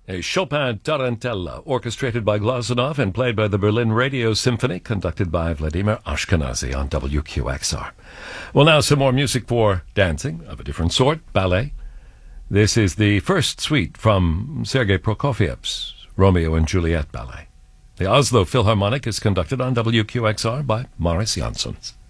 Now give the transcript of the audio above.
a Chopin Tarantella, orchestrated by Glazunov and played by the Berlin Radio Symphony, conducted by Vladimir Ashkenazy on WQXR. Well, now some more music for dancing of a different sort, ballet. This is the first suite from Sergei Prokofiev's Romeo and Juliet ballet. The Oslo Philharmonic is conducted on WQXR by Maurice Janssens.